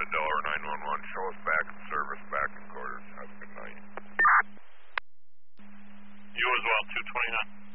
Delaware 911. Show us back in service, back in quarters. Have a good night. You as well, 229.